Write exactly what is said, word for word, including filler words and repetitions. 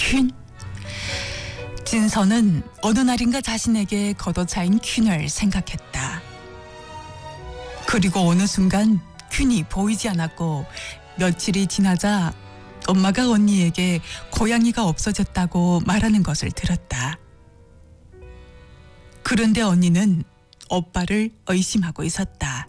퀸. 진서는 어느 날인가 자신에게 걷어차인 퀸을 생각했다. 그리고 어느 순간 퀸이 보이지 않았고 며칠이 지나자 엄마가 언니에게 고양이가 없어졌다고 말하는 것을 들었다. 그런데 언니는 오빠를 의심하고 있었다.